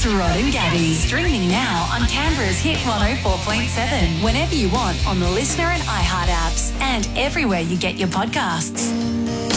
Rod and Gabby. Streaming now on Canberra's Hit 104.7. Whenever you want on the Listener and iHeart apps. And everywhere you get your podcasts.